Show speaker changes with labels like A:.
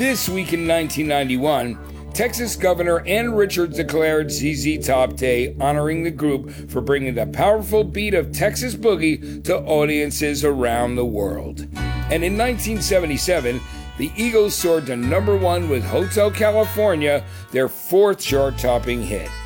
A: This week in 1991, Texas Governor Ann Richards declared ZZ Top Day, honoring the group for bringing the powerful beat of Texas boogie to audiences around the world. And in 1977, the Eagles soared to number one with Hotel California, their fourth chart-topping hit.